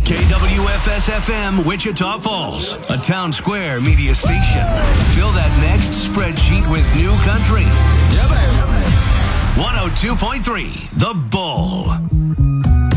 KWFS-FM, Wichita Falls, a Town Square media station. Fill that next spreadsheet with new country. 102.3, The Bull.